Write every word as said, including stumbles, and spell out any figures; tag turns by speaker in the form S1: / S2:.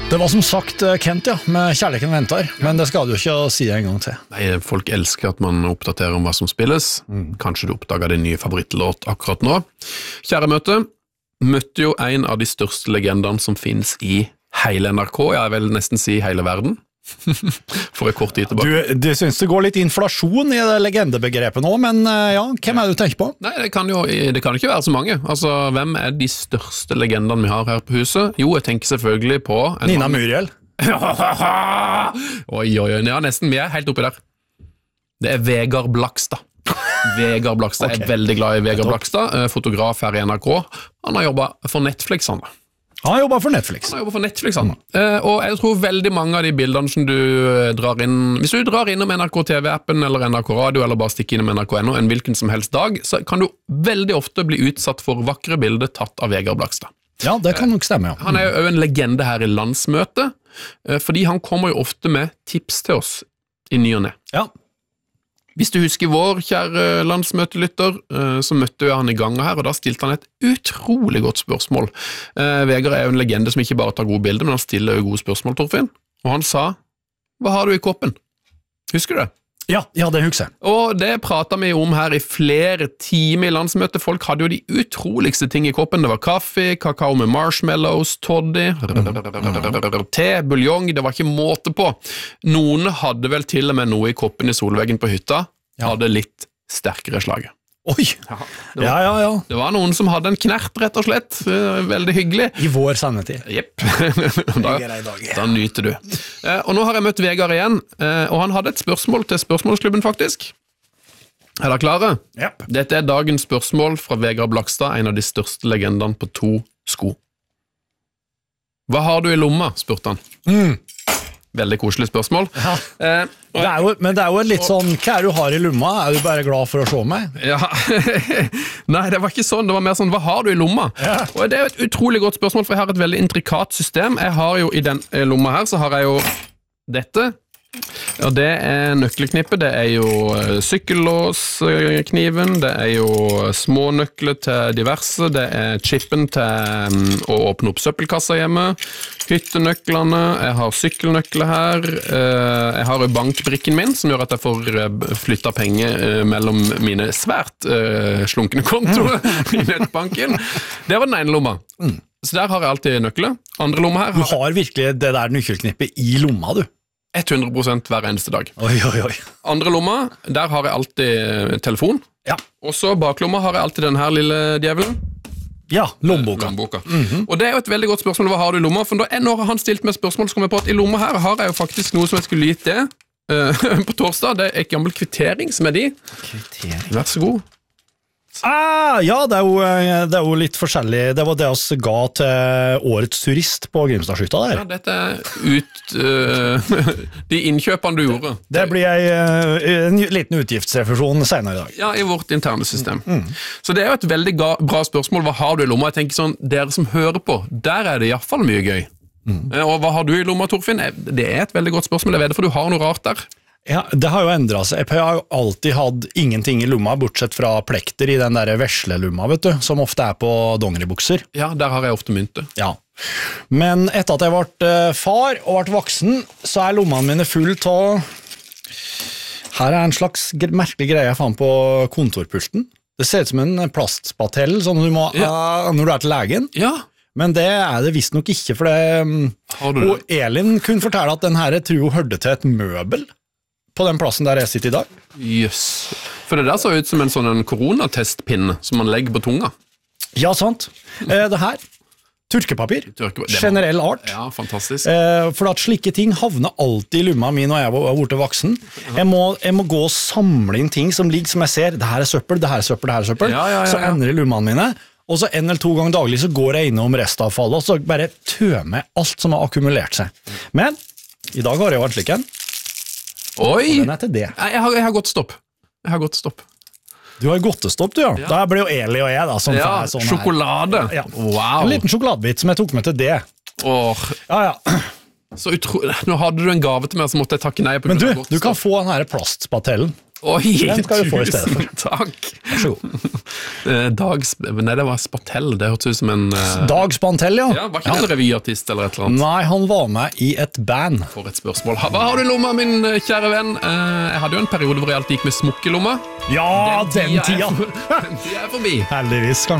S1: Det var som sagt Kent, ja, med Kjærligheten venter, men det skal du ikke si en gang til.
S2: Nei, folk elsker at man oppdaterer om hva som spilles. Mm. Kanskje du oppdager din nye favorittlåt akkurat nå. Kjære møte, møtte jo en av de største legendene som finnes i hele N R K, jeg vil nesten si hele verden. For en kort tid tilbake.
S1: Du, du synes det går litt inflasjon i det legendebegrepet nå, men ja, hvem er det du tenker på?
S2: Nei, det kan jo det kan ikke være så mange. Altså, hvem er de største legendene vi har her på huset? Jo, jeg tenker selvfølgelig på
S1: Nina Muriel.
S2: Oi, oi, oi, ja, nesten, vi er helt oppi der. Det er Vegard Blakstad. Vegard Blakstad, okay. Jeg er veldig glad i Vegard Blakstad, fotograf her i N R K. Han har jobbet for Netflix, han da.
S1: Han jobber for Netflix.
S2: Han jobber for Netflix, han. Mm. Uh, og jeg tror veldig mange av de bildene som du drar inn, hvis du drar innom N R K T V-appen eller N R K Radio, eller bare stikker innom N R K N O en hvilken som helst dag, så kan du veldig ofte bli utsatt for vakre bilder tatt av Vegard Blakstad.
S1: Ja, det kan nok stemme, ja.
S2: Mm. Han er jo en legende her i landsmøtet, uh, fordi han kommer jo ofte med tips til oss i ny og ne.
S1: Ja.
S2: Hvis du husker vår kjære landsmøtelytter, så møtte jeg han i gangen her, og da stilte han et utrolig godt spørsmål. Vegard er jo en legende som ikke bare tar gode bilder, men han stiller jo gode spørsmål, Torfinn. Og han sa, hva har du i koppen? Husker du det?
S1: Ja, ja, det husker jeg.
S2: Og det pratet vi om her i flere timer i landsmøtet. Folk hadde jo de utroligste ting i koppen. Det var kaffe, kakao med marshmallows, toddy, te, buljong, det var ikke måte på. Noen hadde vel til og med noe i koppen i solveggen på hytta, hadde litt sterkere slaget.
S1: Oi! Ja, det var, ja, ja, ja.
S2: Det var noen som hadde en knert, rett og slett. Veldig hyggelig.
S1: I vår sannhetid.
S2: Jepp. da, da nyter du. Eh, og nå har jeg møtt Vegard igjen, eh, og han hadde et spørsmål til spørsmålsklubben, faktisk. Er dere klare?
S1: Jepp.
S2: Dette er dagens spørsmål fra Vegard Blakstad, en av de største legendene på to sko. Hva har du i lomma, spurte han.
S1: Mm.
S2: Veldig koselig spørsmål.
S1: Ja.
S2: Eh, og,
S1: det er jo, men det er jo litt sånn, hva er det du har i lomma? Er du bare glad for å se meg?
S2: Ja, nei, det var ikke sånn, det var mer sånn, hva har du i lomma?
S1: Ja.
S2: Og det er jo et utrolig godt spørsmål, for jeg har et veldig intrikat system. Jeg har jo i den lomma her, så har jeg jo dette, og det er nøkkelknippet, det er jo sykkellåskniven, det er jo små nøkler til diverse, det er chippen til um, å åpne opp søppelkassa hjemme, hyttenøklene, jeg har sykkelnøkler her, uh, jeg har jo bankbrikken min, som gjør at jeg får uh, flyttet penger uh, mellom mine svært uh, slunkne kontoer i nettbanken. Det var den ene lomma. Mm. Så der har jeg alltid nøkler. Andre lomma her...
S1: Har... Du har virkelig det der nøkkelknippet i lomma, du.
S2: hundre prosent hver eneste dag.
S1: Oi, oi, oi.
S2: Andre lomma, der har jeg alltid telefon.
S1: Ja.
S2: Og så baklomma har jeg alltid den her lille djevelen.
S1: Ja, lommeboka.
S2: lommeboka. Mm-hmm. Og det er jo et veldig godt spørsmål, hva har du i lomma? For når han stilte meg spørsmål, så kom jeg på at i lomma her har jeg jo faktisk noe som jeg skulle gitt det uh, på torsdag. Det er et gammel kvittering som er de.
S1: Kvittering.
S2: Vær så god.
S1: Ah, ja, det er, jo, det er jo litt forskjellig. Det var det vi ga til årets turist på Grimstadskjøtta der.
S2: Ja, dette er ut uh, de innkjøpene du gjorde.
S1: Det blir en, en liten utgiftsrefusjon senere i dag.
S2: Ja, i vårt interne system.
S1: Mm, mm.
S2: Så det er jo et veldig bra spørsmål. Hva har du i lomma? Jeg tenker sånn, dere som hører på, der er det i hvert fall mye gøy. Mm. Og hva har du i lomma, Torfinn? Det er et veldig godt spørsmål, jeg vet det, for du har noe rart der.
S1: Ja, det har jo endret seg. Jeg har jo alltid hatt ingenting i lomma, bortsett fra plekter i den der veslelomma, vet du, som ofte er på dongeribukser.
S2: Ja, der har jeg ofte mynte.
S1: Ja. Men etter at jeg ble far og ble voksen, så er lommene mine fullt av... Her er en slags merkelig greie jeg fant på kontorpulten. Det ser ut som en plastspatell, sånn du må, ja. uh, når du er til legen.
S2: Ja.
S1: Men det er det visst nok ikke, for det... Og Elin kunne fortelle at den her jeg tror hørte til et møbel på den plassen der jeg sitter i dag.
S2: Jøss. Yes. For det der så ut som en sånn en koronatestpinne som man legger på tunga.
S1: Ja, sant. Eh, det her, turkepapir,
S2: Turke...
S1: generell art.
S2: Ja, fantastisk.
S1: Eh, for at slike ting havner alltid i lomma mi når jeg var borte voksen. Jeg må, jeg må gå og samle inn ting som ligger som jeg ser. Det her er søppel, det her er søppel, det her er søppel.
S2: Ja, ja, ja, ja.
S1: Så ender i lommene mine. Og så en eller to ganger daglig så går jeg innom restavfallet, og så bare tømmer alt som har akkumulert seg. Men i dag har jeg vært slik en.
S2: Oi!
S1: Den er til det.
S2: Jeg har, jeg har gått stopp. Jeg har gått stopp.
S1: Du har godtestopp, du, ja. ja. Da blir jo Eli og jeg, da. Som
S2: ja,
S1: sånn
S2: sjokolade.
S1: Ja.
S2: Wow.
S1: En liten sjokoladebit som jeg tok med til det.
S2: Åh.
S1: Ja, ja.
S2: Så utro... Nå hadde du en gave til meg, så måtte jeg takke nei på.
S1: Men du, du kan få den her plastspatellen.
S2: Oi,
S1: Den skal du få i stedet for.
S2: tusen takk.
S1: Vær så god.
S2: Eh, Dag, Sp- nei, det var Spatell, det hørtes ut som en... eh,
S1: Dag Spantell, ja.
S2: Ja, var ikke det en revyartist eller et eller annet?
S1: Nei, han var med i et band.
S2: For et spørsmål. Ha- Hva har du i lomma, min eh, kjære venn? Eh, Jeg hadde jo en periode hvor jeg alltid gikk med smokk i lomma.
S1: Ja, den
S2: er
S1: tida!
S2: for- Den tida er forbi.
S1: Heldigvis,